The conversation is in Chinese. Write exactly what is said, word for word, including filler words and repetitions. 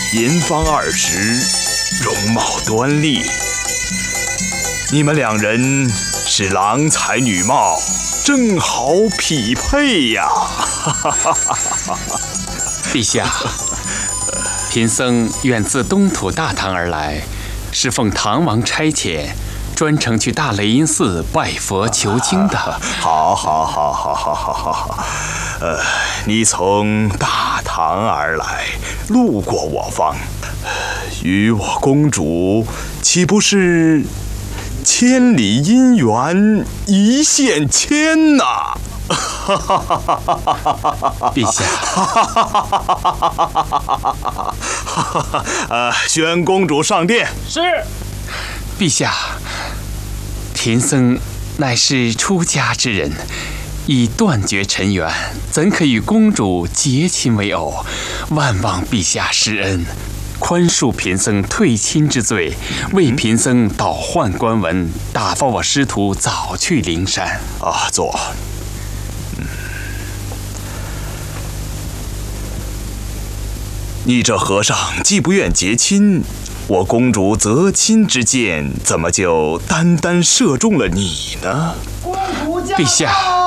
银方二十，容貌端丽。你们两人是郎才女貌，正好匹配呀！ 陛下，贫僧远自东土大唐而来，是奉唐王差遣，专程去大雷音寺拜佛求经的。 好，好，好，好，好，好，好，好。呃，你从大唐而来，路过我方，与我公主岂不是千里姻缘一线牵呐？ 陛下， 呃，宣公主上殿。 是。 陛下，贫僧乃是出家之人，已断绝尘缘，怎可与公主结亲为偶？万望陛下施恩，宽恕贫僧退亲之罪，为贫僧倒换官文，打发我师徒早去灵山。 啊，坐。嗯，你这和尚既不愿结亲，我公主择亲之箭怎么就单单射中了你呢？ 公主驾陛下。